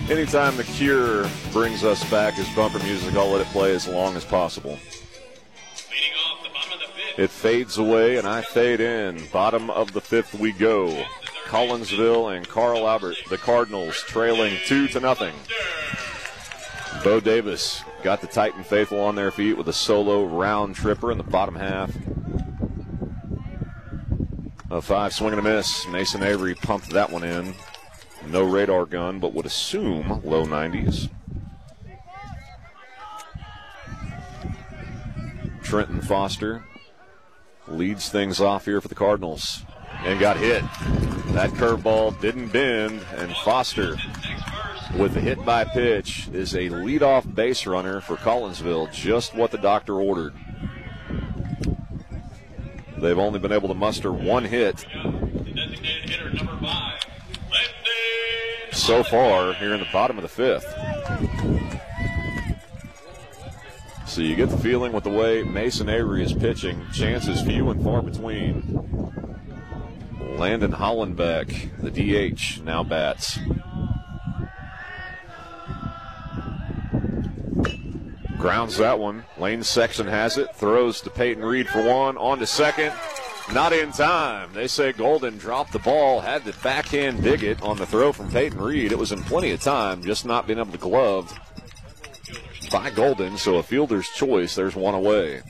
Anytime The Cure brings us back as bumper music, I'll let it play as long as possible. It fades away, and I fade in. Bottom of the fifth we go. Collinsville and Carl Albert, the Cardinals, trailing 2-0. Bo Davis got the Titan faithful on their feet with a solo round tripper in the bottom half of 5. Swing and a miss. Mason Avery pumped that one in. No radar gun, but would assume low 90s. Trenton Foster leads things off here for the Cardinals and got hit. That curveball didn't bend, and Foster, with the hit by pitch, is a leadoff base runner for Collinsville, just what the doctor ordered. They've only been able to muster one hit so far here in the bottom of the fifth. So you get the feeling with the way Mason Avery is pitching, chances few and far between. Landon Hollenbeck, the DH, now bats. Grounds that one. Lane Sexton has it. Throws to Peyton Reed for one. On to second. Not in time. They say Golden dropped the ball. Had to backhand dig it on the throw from Peyton Reed. It was in plenty of time, just not being able to glove by Golden. So a fielder's choice. There's one away.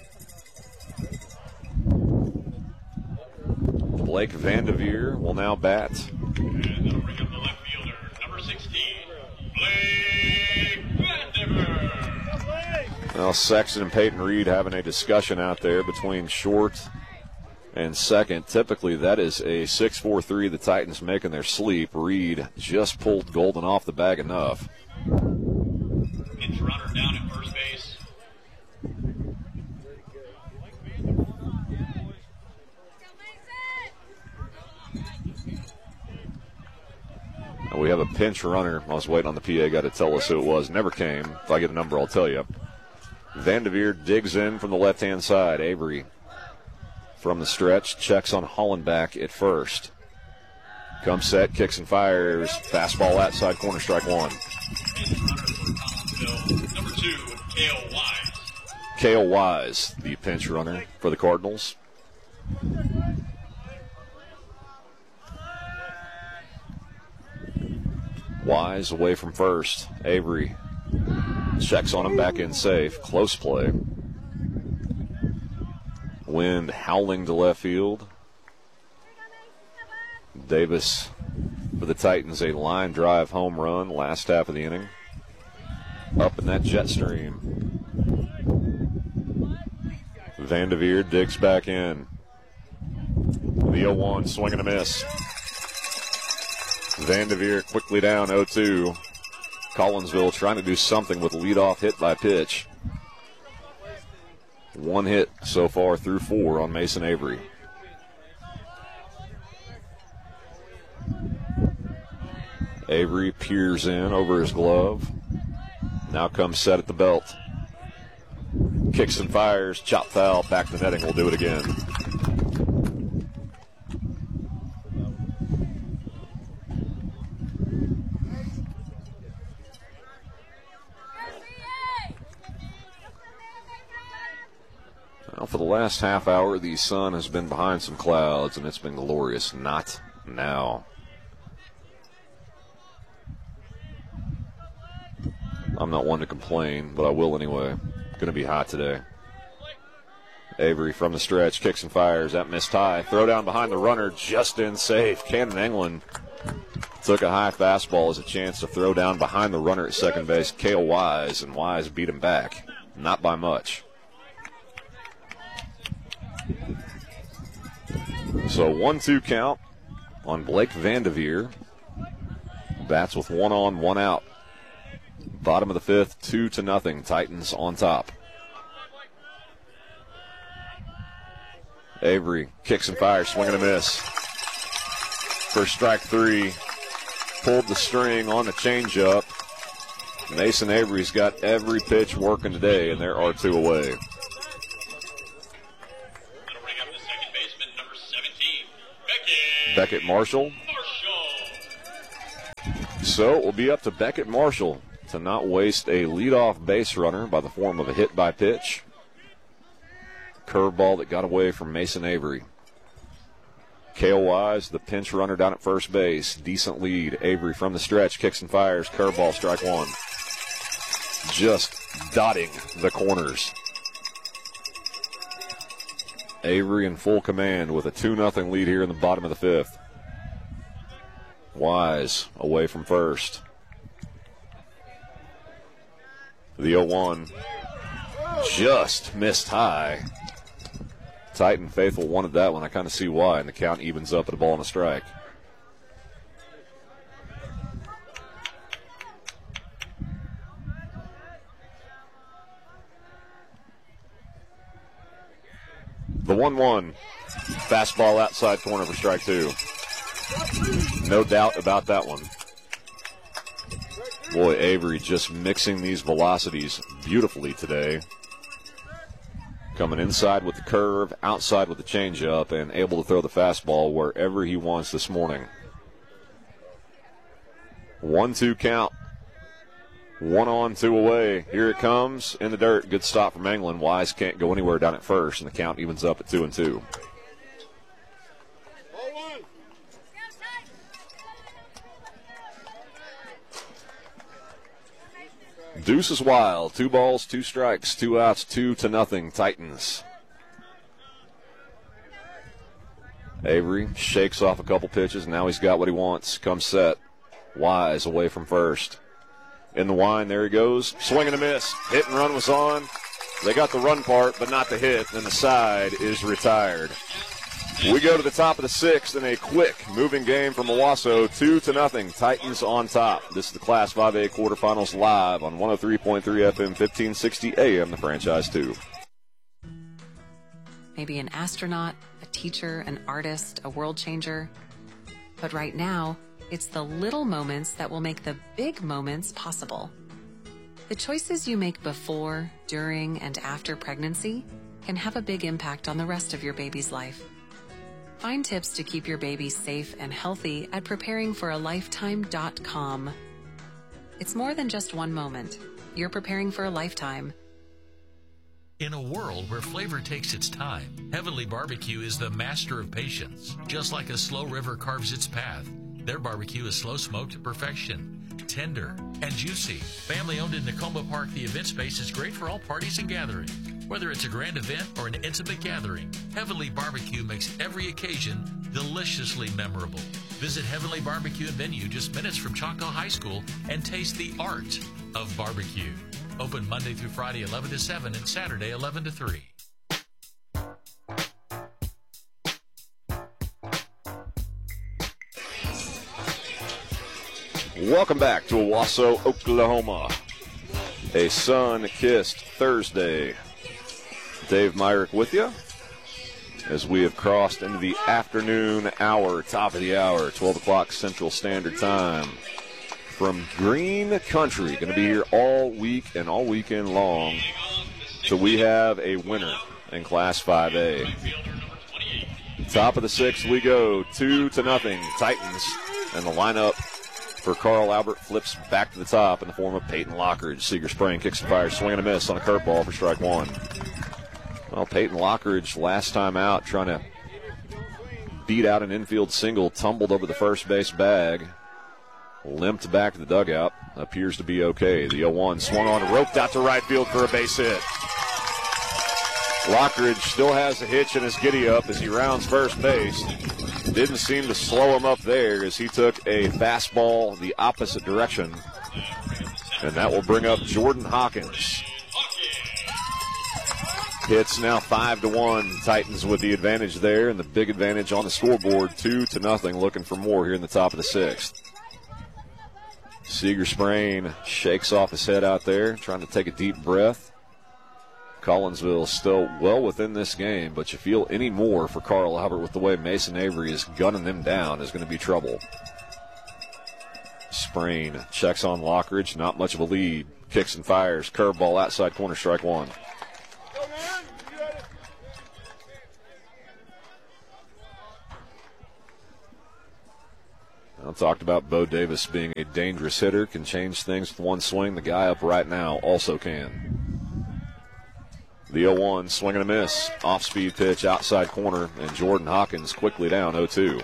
Blake Vandeveer will now bat. And that'll bring up the left fielder, number 16, Blake Vandeveer. Well, Sexton and Peyton Reed having a discussion out there between short and second. Typically, that is a 6-4-3 the Titans making their sleep. Reed just pulled Golden off the bag enough. Pinch runner down at first base. We have a pinch runner. I was waiting on the PA guy to tell us who it was. Never came. If I get a number, I'll tell you. Vandeveer digs in from the left-hand side. Avery from the stretch checks on Hollenbeck at first. Comes set, kicks and fires. Fastball outside corner, strike one. Number 2, Cale Wise. Cale Wise, the pinch runner for the Cardinals. Wise away from first. Avery checks on him back in safe. Close play. Wind howling to left field. Davis for the Titans, a line drive home run last half of the inning. Up in that jet stream. Vandeveer digs back in. The 0-1, swing and a miss. Vandeveer quickly down 0-2. Collinsville trying to do something with a leadoff hit by pitch. One hit so far through 4 on Mason Avery. Avery peers in over his glove. Now comes set at the belt. Kicks and fires, chop foul, back to netting, will do it again. Well, for the last half hour, the sun has been behind some clouds, and it's been glorious. Not now. I'm not one to complain, but I will anyway. Going to be hot today. Avery from the stretch, kicks and fires. That missed high. Throw down behind the runner, just in safe. Cannon England took a high fastball as a chance to throw down behind the runner at second base, Cale Wise, and Wise beat him back. Not by much. So 1-2 count on Blake Vandeveer. Bats with 1 on, 1 out. Bottom of the fifth, 2-0. Titans on top. Avery kicks and fires, swing and a miss. For strike 3, pulled the string on the changeup. Mason Avery's got every pitch working today, and there are 2 away. Beckett Marshall. So it will be up to Beckett Marshall to not waste a leadoff base runner by the form of a hit by pitch. Curveball that got away from Mason Avery. Cale Wise, the pinch runner down at first base. Decent lead. Avery from the stretch, kicks and fires. Curveball, strike one. Just dotting the corners. Avery in full command with a 2-0 lead here in the bottom of the fifth. Wise away from first. The 0-1 just missed high. Titan faithful wanted that one. I kind of see why, and the count evens up at a ball and a strike. The 1-1, fastball outside corner for strike two. No doubt about that one. Boy, Avery just mixing these velocities beautifully today. Coming inside with the curve, outside with the changeup, and able to throw the fastball wherever he wants this morning. 1-2 count. 1 on, 2 away. Here it comes in the dirt. Good stop from England. Wise can't go anywhere down at first, and the count evens up at 2-2. Deuce is wild. 2 balls, 2 strikes, 2 outs, 2-0 Titans. Avery shakes off a couple pitches. Now he's got what he wants. Comes set. Wise away from first. In the wind, there he goes. Swing and a miss. Hit and run was on. They got the run part, but not the hit, and the side is retired. We go to the top of the sixth in a quick moving game from Owasso, 2-0. Titans on top. This is the Class 5A quarterfinals live on 103.3 FM, 1560 AM, the Franchise 2. Maybe an astronaut, a teacher, an artist, a world changer. But right now, it's the little moments that will make the big moments possible. The choices you make before, during, and after pregnancy can have a big impact on the rest of your baby's life. Find tips to keep your baby safe and healthy at preparingforalifetime.com. It's more than just one moment. You're preparing for a lifetime. In a world where flavor takes its time, Heavenly Barbecue is the master of patience. Just like a slow river carves its path, their barbecue is slow smoked to perfection, tender and juicy. Family owned in Nakoma Park, the event space is great for all parties and gatherings. Whether it's a grand event or an intimate gathering, Heavenly Barbecue makes every occasion deliciously memorable. Visit Heavenly Barbecue and Venue just minutes from Choctaw High School and taste the art of barbecue. Open Monday through Friday 11 to 7 and Saturday 11 to 3. Welcome back to Owasso, Oklahoma. A sun-kissed Thursday. Dave Myrick with you as we have crossed into the afternoon hour, top of the hour, 12 o'clock Central Standard Time. From Green Country, going to be here all week and all weekend long. So we have a winner in Class 5A. Top of the sixth we go, 2-0 Titans, and the lineup for Carl Albert flips back to the top in the form of Peyton Lockridge. Seeger Spring kicks and fires, swing and a miss on a curveball for strike one. Well, Peyton Lockridge last time out trying to beat out an infield single, tumbled over the first base bag, limped back to the dugout, appears to be okay. The 0-1 swung on, roped out to right field for a base hit. Lockridge still has a hitch in his giddy-up as he rounds first base. Didn't seem to slow him up there as he took a fastball the opposite direction. And that will bring up Jordan Hawkins. Hits now 5-1. Titans with the advantage there and the big advantage on the scoreboard, 2-0. Looking for more here in the top of the sixth. Seeger Sprain shakes off his head out there, trying to take a deep breath. Collinsville still well within this game, but you feel any more for Carl Albert with the way Mason Avery is gunning them down is going to be trouble. Sprain checks on Lockridge, not much of a lead. Kicks and fires, curveball outside corner, strike one. Well, talked about Bo Davis being a dangerous hitter, can change things with one swing. The guy up right now also can. The 0-1, swing and a miss. Off-speed pitch, outside corner, and Jordan Hawkins quickly down 0-2.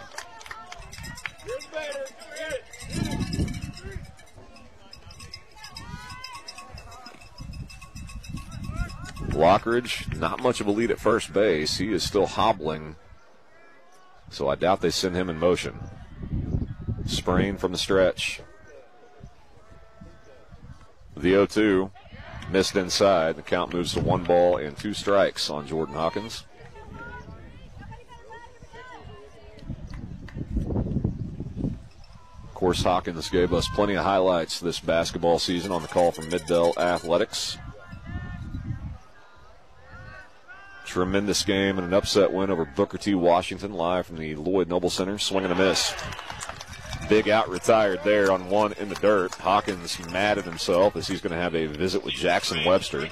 Lockridge, not much of a lead at first base. He is still hobbling, so I doubt they send him in motion. Sprain from the stretch. The 0-2, missed inside. The count moves to 1 ball and 2 strikes on Jordan Hawkins. Of course, Hawkins gave us plenty of highlights this basketball season on the call from Mid-Bell Athletics. Tremendous game and an upset win over Booker T. Washington, live from the Lloyd Noble Center. Swing and a miss. Big out retired there on 1 in the dirt. Hawkins mad at himself as he's going to have a visit with Jackson Webster.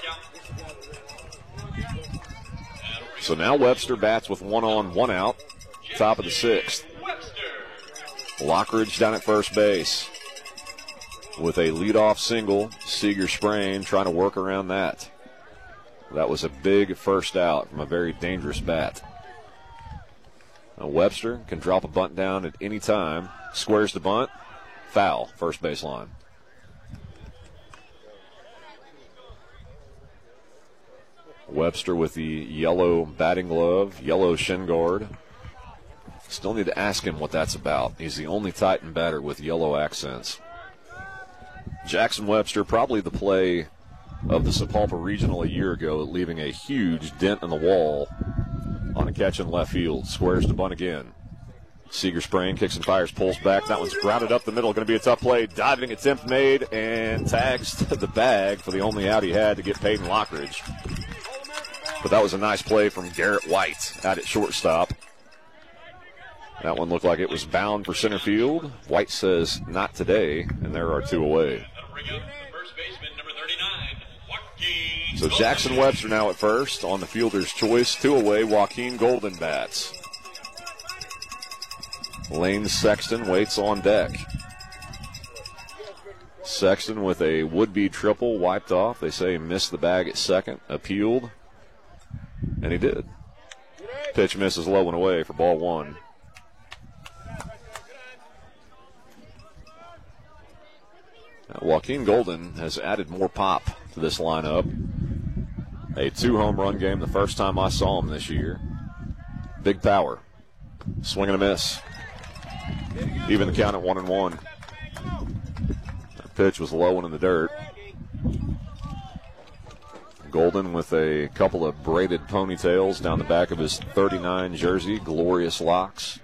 So now Webster bats with 1 on, 1 out. Top of the 6th. Lockridge down at first base with a leadoff single. Seager Sprain trying to work around that. That was a big first out from a very dangerous bat. Now Webster can drop a bunt down at any time. Squares the bunt. Foul, first baseline. Webster with the yellow batting glove, yellow shin guard. Still need to ask him what that's about. He's the only Titan batter with yellow accents. Jackson Webster, probably the play of the Sapulpa Regional a year ago, leaving a huge dent in the wall on a catch in left field. Squares the bunt again. Seager Sprain kicks and fires, pulls back. That one's grounded up the middle. Going to be a tough play. Diving attempt made and tags to the bag for the only out he had to get Peyton Lockridge. But that was a nice play from Garrett White out at shortstop. That one looked like it was bound for center field. White says not today, and there are 2 away. So Jackson Webster now at first on the fielder's choice. 2 away, Joaquin Golden bats. Lane Sexton waits on deck. Sexton with a would-be triple wiped off. They say he missed the bag at second, appealed, and he did. Pitch misses low and away for ball 1. Joaquin Golden has added more pop to this lineup. A 2-home run game the first time I saw him this year. Big power. Swing and a miss. Even the count at 1-1. That pitch was low and in the dirt. Golden with a couple of braided ponytails down the back of his 39 jersey. Glorious locks.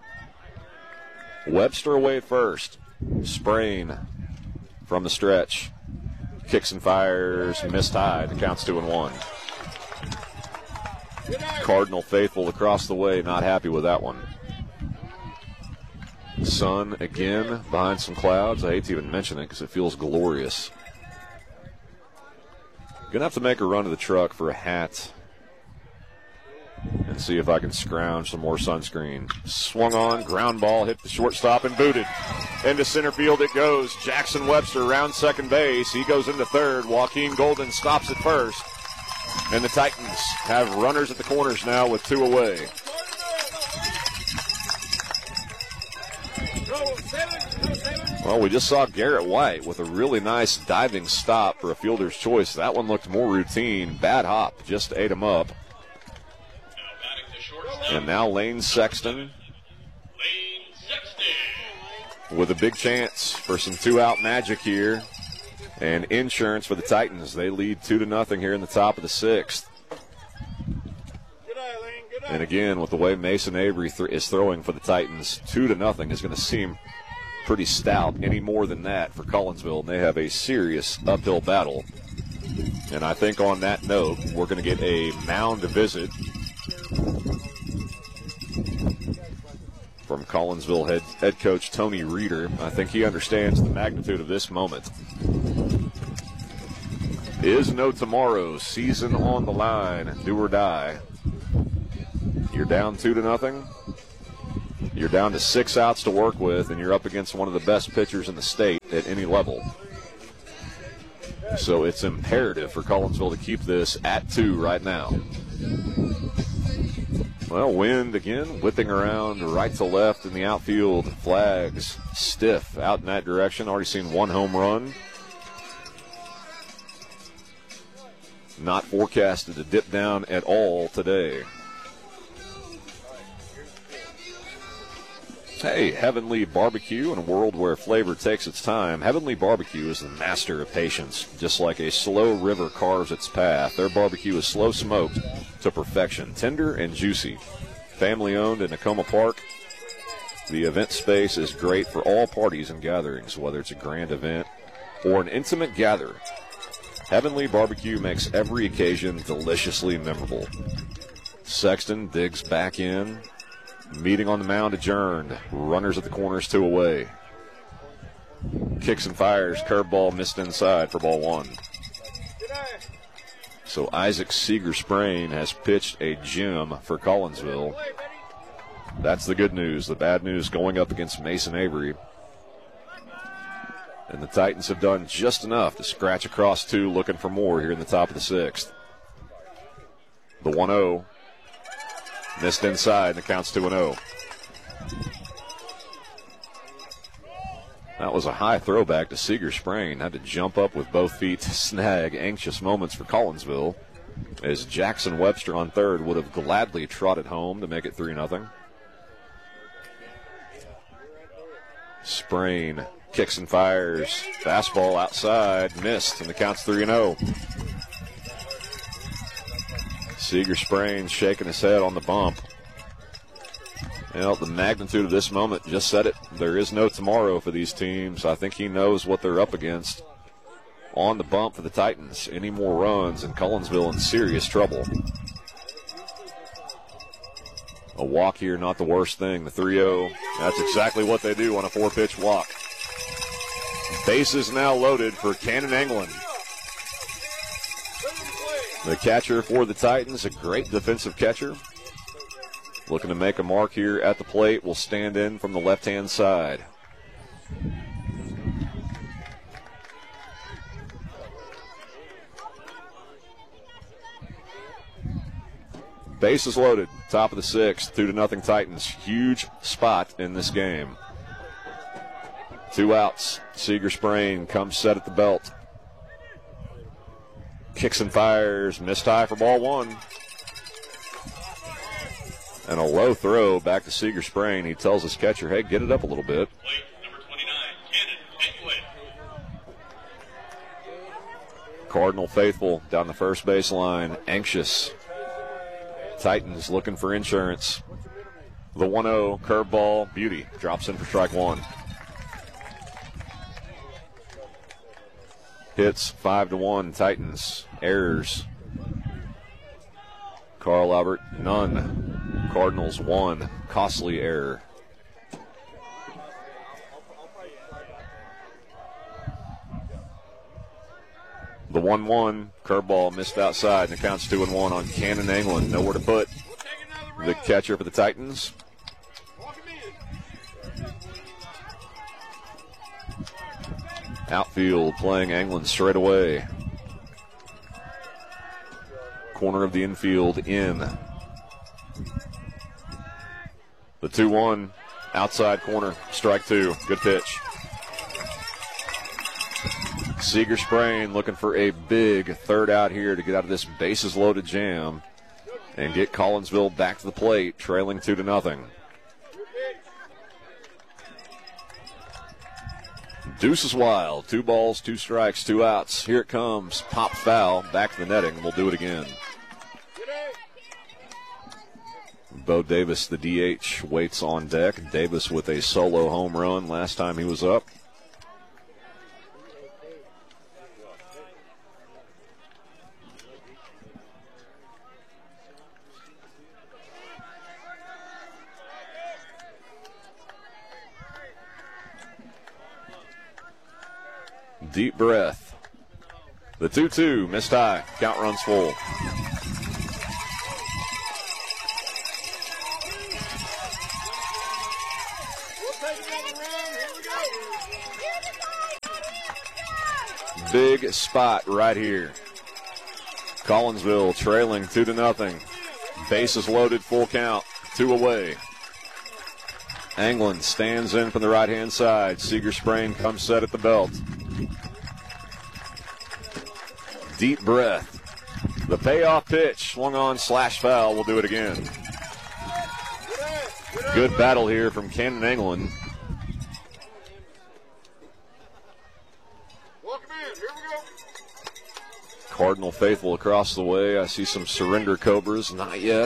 Webster away at first. Sprain from the stretch. Kicks and fires, missed high. The count's 2-1. Cardinal faithful across the way, not happy with that one. Sun again behind some clouds. I hate to even mention it because it feels glorious. Gonna have to make a run to the truck for a hat and see if I can scrounge some more sunscreen. Swung on, ground ball, hit the shortstop and booted. Into center field it goes. Jackson Webster around second base. He goes into third. Joaquin Golden stops at first. And the Titans have runners at the corners now with 2 away. Well, we just saw Garrett White with a really nice diving stop for a fielder's choice. That one looked more routine. Bad hop, just ate him up. And now Lane Sexton with a big chance for some 2-out magic here and insurance for the Titans. They lead 2-0 here in the top of the 6th. And again, with the way Mason Avery is throwing for the Titans, 2-0 is going to seem pretty stout. Any more than that for Collinsville, and they have a serious uphill battle. And I think on that note, we're going to get a mound visit from Collinsville head coach Tony Reeder. I think he understands the magnitude of this moment. Is no tomorrow. Season on the line. Do or die. You're down 2-0. You're down to 6 outs to work with, and you're up against one of the best pitchers in the state at any level. So it's imperative for Collinsville to keep this at 2 right now. Well, wind again, whipping around right to left in the outfield. Flags stiff out in that direction. Already seen 1 home run. Not forecasted to dip down at all today. Hey, Heavenly Barbecue, in a world where flavor takes its time, Heavenly Barbecue is the master of patience. Just like a slow river carves its path, their barbecue is slow smoked to perfection, tender and juicy. Family owned in Nakoma Park. The event space is great for all parties and gatherings, whether it's a grand event or an intimate gathering. Heavenly Barbecue makes every occasion deliciously memorable. Sexton digs back in. Meeting on the mound adjourned. Runners at the corners, 2 away. Kicks and fires. Curveball missed inside for ball 1. So Isaac Seeger-Sprain has pitched a gem for Collinsville. That's the good news. The bad news going up against Mason Avery. And the Titans have done just enough to scratch across 2, looking for more here in the top of the 6th. The 1-0. Missed inside, and the count's 2-0. That was a high throwback to Seeger-Sprain. Had to jump up with both feet to snag. Anxious moments for Collinsville, as Jackson Webster on third would have gladly trotted home to make it 3-0. Sprain kicks and fires. Fastball outside, missed, and the count's 3-0. Seeger-Sprain shaking his head on the bump. Well, the magnitude of this moment just said it. There is no tomorrow for these teams. I think he knows what they're up against. On the bump for the Titans. Any more runs, and Collinsville in serious trouble. A walk here, not the worst thing. The 3-0. That's exactly what they do on a 4-pitch walk. Bases now loaded for Cannon England. The catcher for the Titans, a great defensive catcher. Looking to make a mark here at the plate, will stand in from the left-hand side. Bases loaded, top of the 6th, 2-0 Titans. Huge spot in this game. 2 outs. Seeger-Sprain comes set at the belt. Kicks and fires, missed high for ball 1. And a low throw back to Seeger-Sprain. He tells his catcher, hey, get it up a little bit. Plate number 29, Cannon, take away. Cardinal faithful down the first baseline, anxious. Titans looking for insurance. The 1-0 curveball, beauty, drops in for strike 1. Hits 5-1 Titans. Errors. Carl Albert, none. Cardinals, 1. Costly error. The 1-1 curveball missed outside, and it counts 2-1 on Cannon England. Nowhere to put the catcher for the Titans. Outfield playing England straight away. Corner of the infield in. The 2-1 outside corner, strike 2. Good pitch. Seeger-Sprain looking for a big third out here to get out of this bases loaded jam and get Collinsville back to the plate, trailing 2-0. Deuce is wild. 2 balls, 2 strikes, 2 outs. Here it comes. Pop foul. Back to the netting. We'll do it again. Bo Davis, the DH, waits on deck. Davis with a solo home run last time he was up. Deep breath. The 2-2, missed high. Count runs full. big spot right here. Collinsville trailing 2-0. Bases loaded, full count, 2 away. Anglin stands in from the right-hand side. Seeger Sprain comes set at the belt. Deep breath. The payoff pitch, swung on, slash foul. We'll do it again. Good battle here from Cannon Anglin. Cardinal faithful across the way. I see some surrender Cobras. Not yet.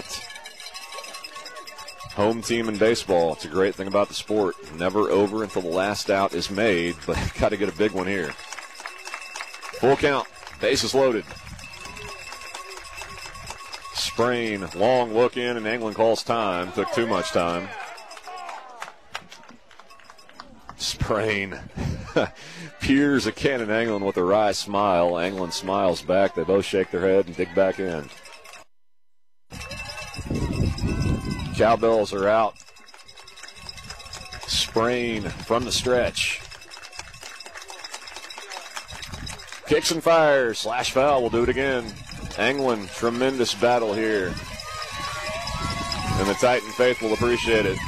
Home team in baseball. It's a great thing about the sport. Never over until the last out is made, but got to get a big one here. Full count. Bases loaded. Sprain, long look in, and Anglin calls time. Took too much time. Sprain peers at Cannon Anglin with a wry smile. Anglin smiles back. They both shake their head and dig back in. Cowbells are out. Sprain from the stretch. Kicks and fires. Slash foul. We'll do it again. Anglin, tremendous battle here. And the Titan faithful appreciate it.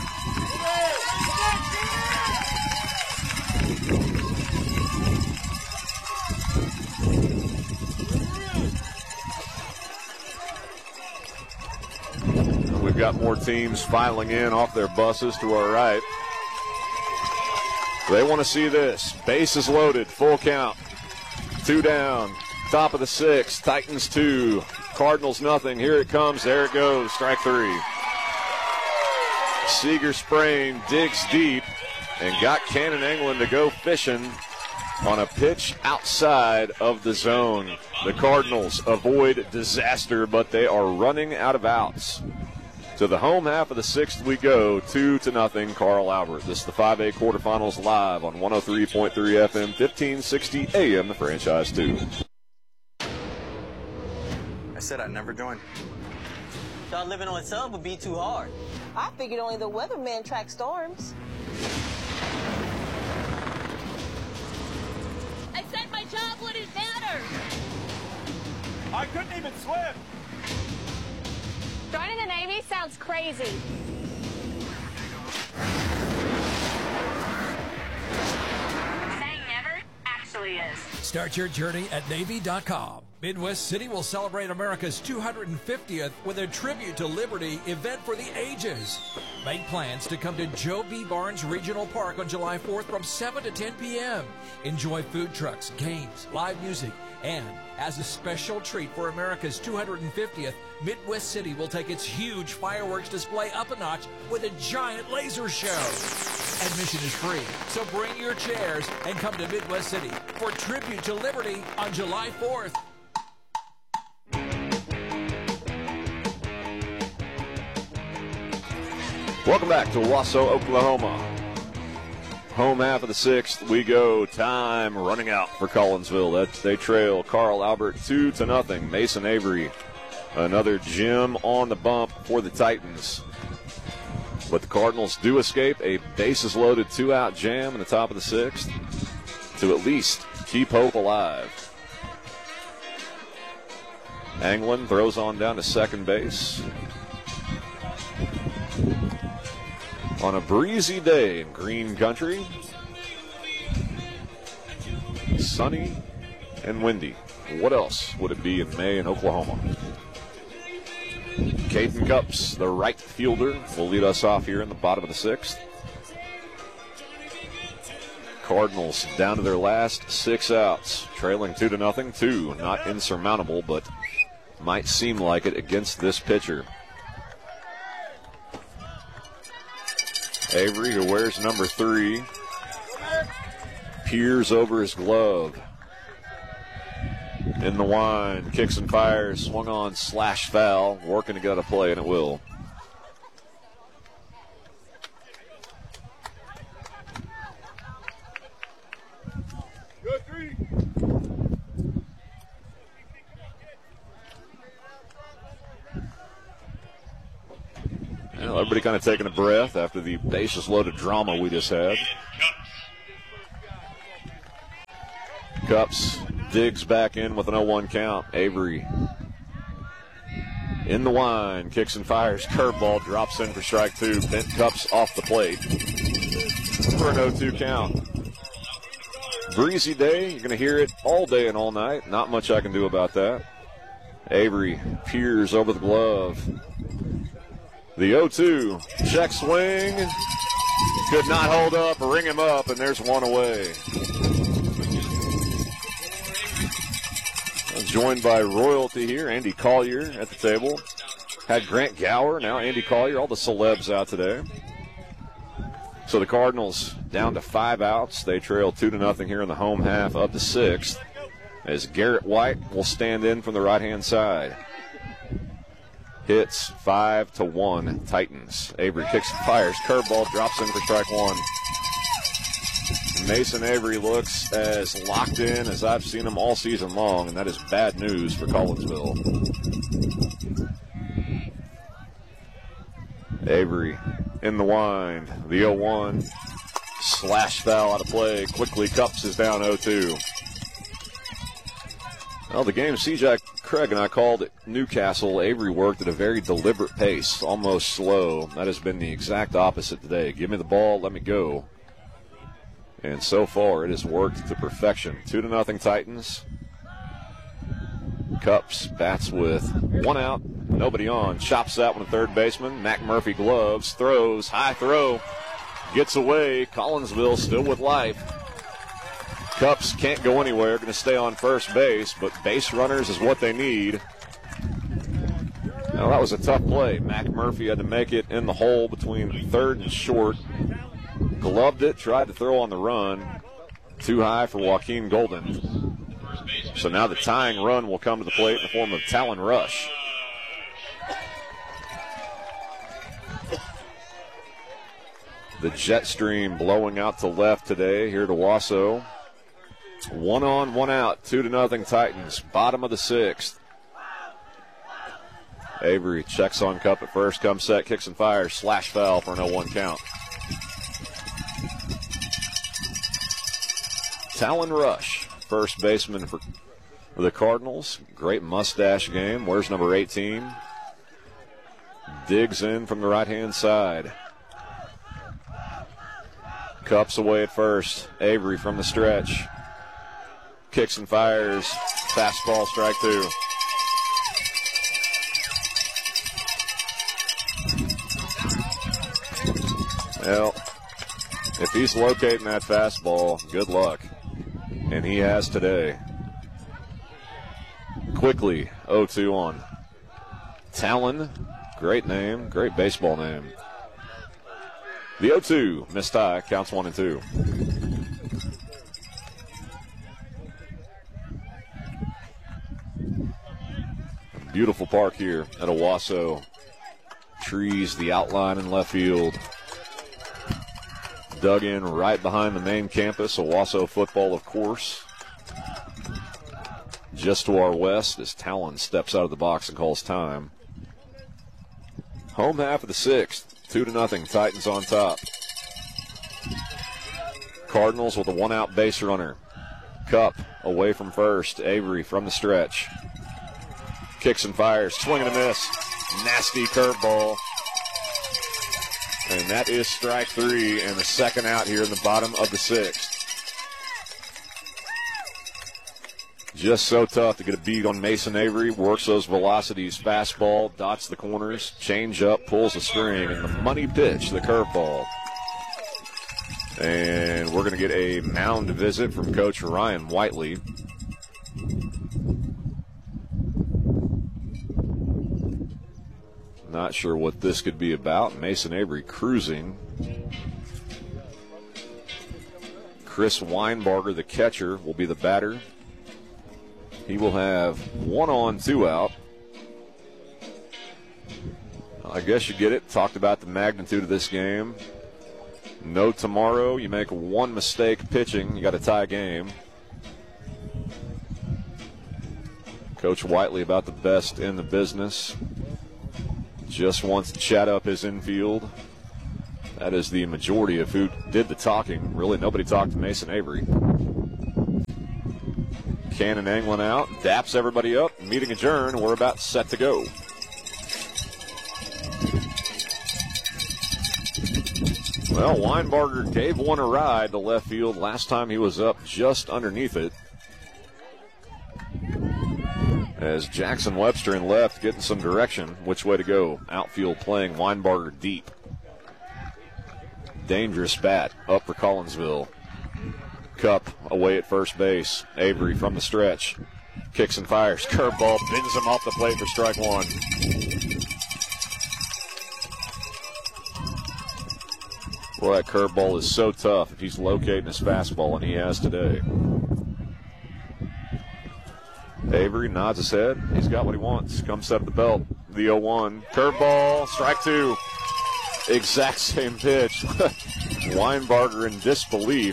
We've got more teams filing in off their buses to our right. They want to see this. Bases loaded, full count. 2 down. Top of the 6th. Titans 2. Cardinals nothing. Here it comes. There it goes. Strike 3. Seeger Sprain digs deep and got Cannon Anglin to go fishing on a pitch outside of the zone. The Cardinals avoid disaster, but they are running out of outs. To the home half of the 6th we go, 2-0, Carl Albert. This is the 5A quarterfinals live on 103.3 FM, 1560 AM, the Franchise 2. I said I'd never join. Thought living on sub would be too hard. I figured only the weatherman tracks storms. I said my job wouldn't matter. I couldn't even swim. Joining the Navy sounds crazy. Saying never actually is. Start your journey at Navy.com. Midwest City will celebrate America's 250th with a Tribute to Liberty event for the ages. Make plans to come to Joe B. Barnes Regional Park on July 4th from 7 to 10 p.m. Enjoy food trucks, games, live music, and as a special treat for America's 250th, Midwest City will take its huge fireworks display up a notch with a giant laser show. Admission is free, so bring your chairs and come to Midwest City for Tribute to Liberty on July 4th. Welcome back to Wausau, Oklahoma. Home half of the 6th we go. Time running out for Collinsville. They trail Carl Albert 2-0. Mason Avery, another gem on the bump for the Titans. But the Cardinals do escape a bases-loaded 2-out jam in the top of the 6th to at least keep hope alive. Anglin throws on down to second base. On a breezy day in Green Country, sunny and windy. What else would it be in May in Oklahoma? Caden Cups, the right fielder, will lead us off here in the bottom of the 6th. Cardinals down to their last 6 outs, trailing 2-0. 2, not insurmountable, but might seem like it against this pitcher. Avery, who wears number 3, peers over his glove. In the wind, kicks and fires, swung on, slash foul, working to get a play, and it will. Well, everybody kind of taking a breath after the bases-loaded drama we just had. Cups Diggs back in with an 0-1 count. Avery in the wind, kicks and fires, curveball, drops in for strike 2. Bent Cups off the plate for an 0-2 count. Breezy day, you're going to hear it all day and all night. Not much I can do about that. Avery peers over the glove. The 0-2, check swing, could not hold up, ring him up, and there's one away. Joined by royalty here, Andy Collier at the table. Had Grant Gower, now Andy Collier, all the celebs out today. So the Cardinals down to 5 outs. They trail 2-0 here in the home half, up to 6th, as Garrett White will stand in from the right-hand side. Hits 5-1 Titans. Avery kicks and fires, curveball, drops in for strike 1. Mason Avery looks as locked in as I've seen him all season long, and that is bad news for Collinsville. Avery in the wind. The 0-1. Slash foul out of play. Quickly Cups is down 0-2. Well, the game CJ Craig and I called at Newcastle. Avery worked at a very deliberate pace, almost slow. That has been the exact opposite today. Give me the ball, let me go. And so far, it has worked to perfection. 2-0 Titans. Cups bats with 1 out, nobody on. Chops that one to third baseman. Mac Murphy gloves, throws, high throw. Gets away. Collinsville still with life. Cups can't go anywhere. Going to stay on first base, but base runners is what they need. Now, that was a tough play. Mac Murphy had to make it in the hole between third and short. Gloved it, tried to throw on the run. Too high for Joaquin Golden. So now the tying run will come to the plate in the form of Talon Rush. The jet stream blowing out to left today here to Wasso. 1 on, 1 out, 2-0 Titans. Bottom of the 6th. Avery checks on Cup at first, comes set, kicks and fires, slash foul for an 0-1 count. Talon Rush, first baseman for the Cardinals. Great mustache game. Where's number 18? Digs in from the right-hand side. Cups away at first. Avery from the stretch. Kicks and fires. Fastball, strike 2. Well, if he's locating that fastball, good luck. And he has today. Quickly, 0-2 on. Talon, great name, great baseball name. The 0-2, missed high, counts 1 and 2. Beautiful park here at Owasso. Trees, the outline in left field. Dug in right behind the main campus, Owasso football, of course. Just to our west as Talon steps out of the box and calls time. Home half of the 6th, 2-0, Titans on top. Cardinals with a 1-out base runner. Cup away from first. Avery from the stretch. Kicks and fires, swing and a miss. Nasty curveball. And that is strike 3 and the second out here in the bottom of the 6th. Just so tough to get a beat on Mason Avery. Works those velocities, fastball, dots the corners, change up, pulls the string, and the money pitch, the curveball. And we're going to get a mound visit from Coach Ryan Whiteley. Not sure what this could be about. Mason Avery cruising. Chris Weinbarger, the catcher, will be the batter. He will have 1 on, 2 out. I guess you get it. Talked about the magnitude of this game. No tomorrow. You make 1 mistake pitching, you got to tie a game. Coach Whiteley about the best in the business. Just wants to chat up his infield. That is the majority of who did the talking. Really, nobody talked to Mason Avery. Cannon Anglin out, daps everybody up, meeting adjourned. We're about set to go. Well, Weinbarger gave one a ride to left field. Last time he was up just underneath it. As Jackson Webster in left getting some direction. Which way to go? Outfield playing Weinbarger deep. Dangerous bat up for Collinsville. Cup away at first base. Avery from the stretch. Kicks and fires. Curveball bends him off the plate for strike one. Well, that curveball is so tough if he's locating his fastball, and he has today. Avery nods his head. He's got what he wants. Comes set at the belt. The 0-1. Curveball. Strike two. Exact same pitch. Weinbarger in disbelief.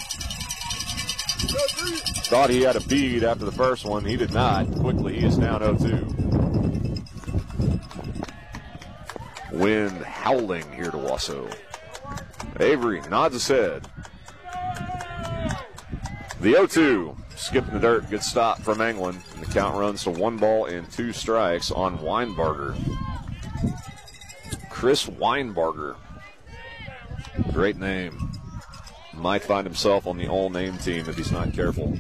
Thought he had a bead after the first one. He did not. Quickly, he is down 0-2. Wind howling here to Wausau. Avery nods his head. The 0-2. Skipping the dirt. Good stop from Anglin. And the count runs to 1-2 strikes on Weinbarger. Chris Weinbarger. Great name. Might find himself on the all-name team if he's not careful.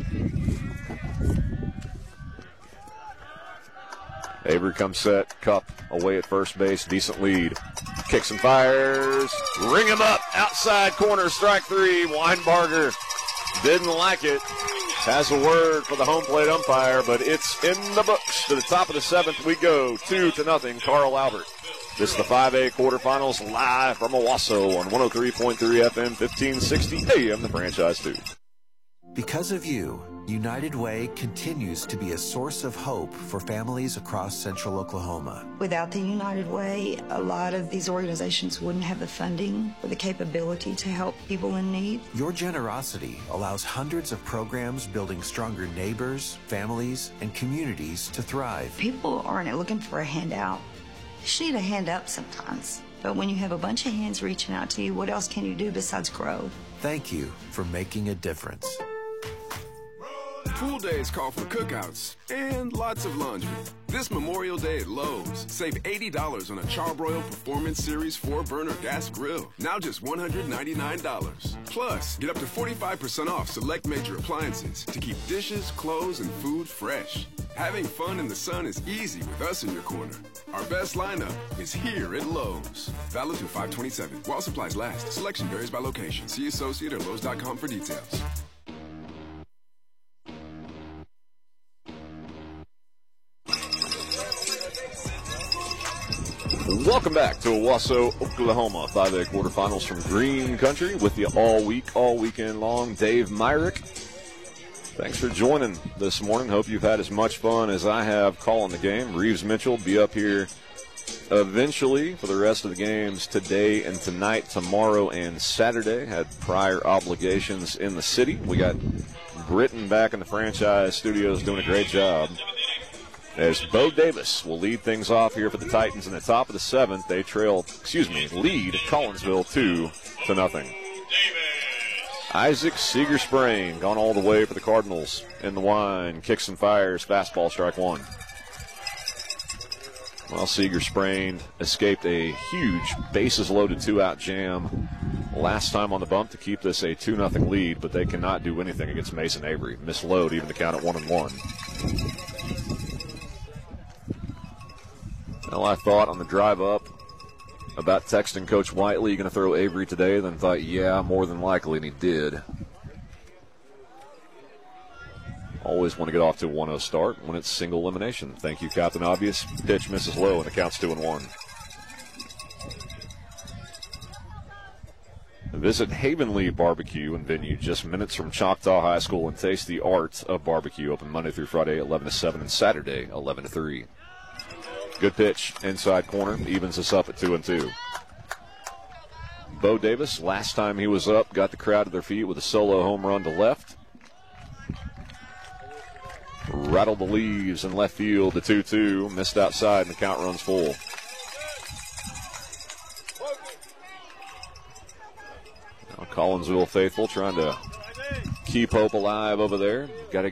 Avery comes set. Cup away at first base. Decent lead. Kicks and fires. Ring him up. Outside corner. Strike three. Weinbarger didn't like it. Has a word for the home plate umpire, but it's in the books. To the top of the seventh we go. 2-0. Carl Albert. This is the 5A quarterfinals live from Owasso on 103.3 FM, 1560 AM, the franchise 2. Because of you, United Way continues to be a source of hope for families across central Oklahoma. Without the United Way, a lot of these organizations wouldn't have the funding or the capability to help people in need. Your generosity allows hundreds of programs building stronger neighbors, families, and communities to thrive. People aren't looking for a handout. You just need a hand up sometimes. But when you have a bunch of hands reaching out to you, what else can you do besides grow? Thank you for making a difference. Pool days call for cookouts and lots of laundry. This Memorial Day at Lowe's, save $80 on a Charbroil Performance Series 4-burner gas grill. Now just $199. Plus, get up to 45% off select major appliances to keep dishes, clothes, and food fresh. Having fun in the sun is easy with us in your corner. Our best lineup is here at Lowe's. Valid through 5/27. While supplies last. Selection varies by location. See associate at Lowe's.com for details. Welcome back to Owasso, Oklahoma. 5A quarterfinals from Green Country with you all week, all weekend long. Dave Myrick, thanks for joining this morning. Hope you've had as much fun as I have calling the game. Reeves Mitchell will be up here eventually for the rest of the games today and tonight, tomorrow and Saturday. Had prior obligations in the city. We got Britton back in the franchise studios doing a great job. As Bo Davis will lead things off here for the Titans in the top of the seventh. They lead Collinsville 2-0. Isaac Seeger-Sprain gone all the way for the Cardinals in the wine. Kicks and fires. Fastball, strike one. Well, Seeger-Sprain escaped a huge bases-loaded 2-out jam last time on the bump to keep this a 2-0 lead, but they cannot do anything against Mason Avery. Misload, even the count at 1-1. Well, I thought on the drive up about texting Coach Whiteley, going to throw Avery today, then thought, yeah, more than likely, and he did. Always want to get off to a 1-0 start when it's single elimination. Thank you, Captain Obvious. Pitch misses low, and the count's 2-1. Visit Havenly Barbecue and Venue, just minutes from Choctaw High School, and taste the art of barbecue. Open Monday through Friday, 11 to 7, and Saturday, 11 to 3. Good pitch, inside corner, evens us up at 2-2. Bo Davis, last time he was up, got the crowd to their feet with a solo home run to left. Rattled the leaves in left field, the 2-2, missed outside, and the count runs full. Now Collinsville faithful trying to keep hope alive over there. Got to